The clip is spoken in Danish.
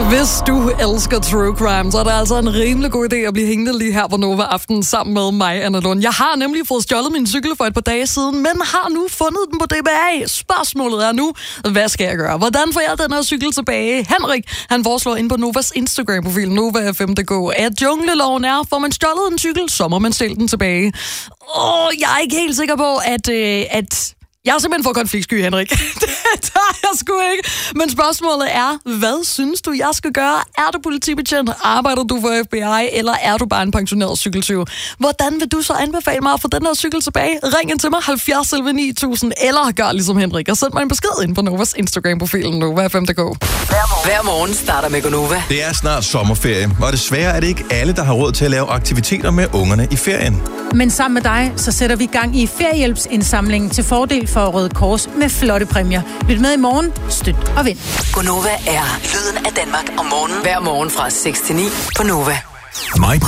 Hvis du elsker true crime, så er det altså en rimelig god idé at blive hængende lige her på Nova Aften sammen med mig, Anna Lund. Jeg har nemlig fået stjålet min cykel for et par dage siden, men har nu fundet den på DBA. Spørgsmålet er nu, hvad skal jeg gøre? Hvordan får jeg den her cykel tilbage? Henrik, han foreslår ind på Novas Instagram-profil, NovaFM.dk, at jungleloven er, får man stjålet en cykel, så må man stille den tilbage. Jeg er ikke helt sikker på, at jeg er simpelthen for konfliktsky, Henrik. Det tager jeg sgu ikke. Men spørgsmålet er, hvad synes du, jeg skal gøre? Er du politibetjent? Arbejder du for FBI? Eller er du bare en pensioneret cykeltyv? Hvordan vil du så anbefale mig at få den her cykel tilbage? Ring ind til mig 70 11 9000, eller gør ligesom Henrik og send mig en besked ind på Novas Instagram-profil, NovaFM.dk. Hver morgen starter med Gonova. Det er snart sommerferie, og desværre er det ikke alle, der har råd til at lave aktiviteter med ungerne i ferien. Men sammen med dig, så sætter vi gang i feriehjælpsindsamlingen til fordel for Røde Kors med flotte præmier. Lyt med i morgen. Støt og vind. Gonova er lyden af Danmark om morgenen. Hver morgen fra 6 til 9 på Nova. Mig,